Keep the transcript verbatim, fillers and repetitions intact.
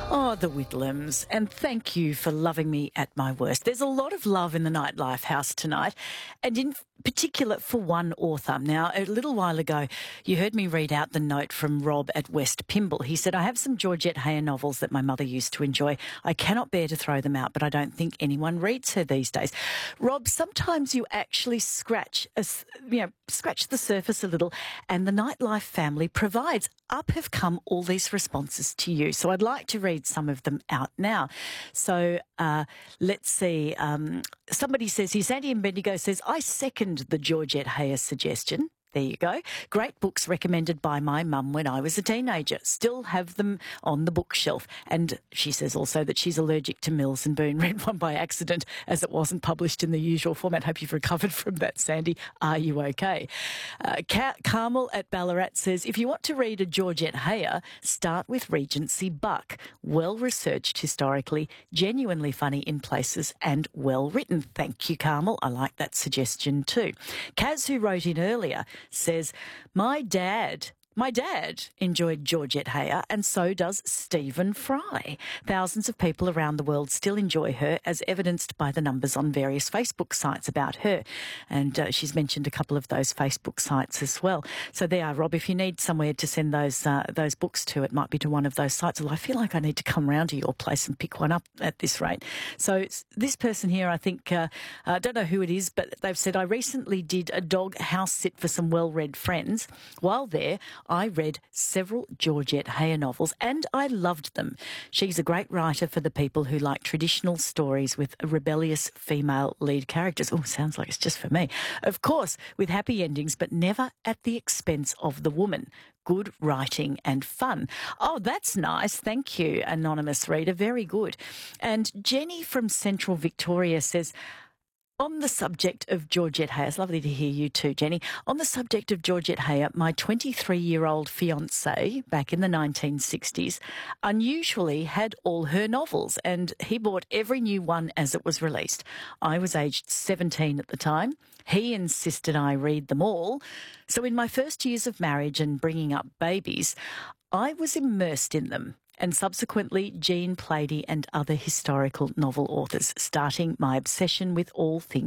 Oh, the Whitlams, and thank you for loving me at my worst. There's a lot of love in the Nightlife House tonight, and in particular for one author. Now, a little while ago, you heard me read out the note from Rob at West Pymble. He said, I have some Georgette Heyer novels that my mother used to enjoy. I cannot bear to throw them out, but I don't think anyone reads her these days. Rob, sometimes you actually scratch, a, you know, scratch the surface a little, and the Nightlife family provides. Up have come all these responses to you. So I'd like to read some of them out now. So uh, let's see. Um, somebody says here, Sandy and Bendigo says, I second the Georgette Heyer suggestion. There you go. Great books recommended by my mum when I was a teenager. Still have them on the bookshelf. And she says also that she's allergic to Mills and Boon. Read one by accident as it wasn't published in the usual format. Hope you've recovered from that, Sandy. Are you okay? Uh, Car- Carmel at Ballarat says, if you want to read a Georgette Heyer, start with Regency Buck. Well-researched historically, genuinely funny in places and well-written. Thank you, Carmel. I like that suggestion too. Kaz, who wrote in earlier, says, my dad... My dad enjoyed Georgette Heyer, and so does Stephen Fry. Thousands of people around the world still enjoy her, as evidenced by the numbers on various Facebook sites about her. And uh, she's mentioned a couple of those Facebook sites as well. So there, Rob, if you need somewhere to send those uh, those books to, it might be to one of those sites. Well, I feel like I need to come round to your place and pick one up at this rate. So this person here, I think, uh, I don't know who it is, but they've said, I recently did a dog house sit for some well-read friends. While there, I read several Georgette Heyer novels and I loved them. She's a great writer for the people who like traditional stories with rebellious female lead characters. Oh, sounds like it's just for me. Of course, with happy endings, but never at the expense of the woman. Good writing and fun. Oh, that's nice. Thank you, anonymous reader. Very good. And Jenny from Central Victoria says, on the subject of Georgette Heyer, it's lovely to hear you too, Jenny. On the subject of Georgette Heyer, my twenty-three-year-old fiancé back in the nineteen sixties unusually had all her novels, and he bought every new one as it was released. I was aged seventeen at the time. He insisted I read them all. So in my first years of marriage and bringing up babies, I was immersed in them, and subsequently Jean Plaidy and other historical novel authors, starting my obsession with all things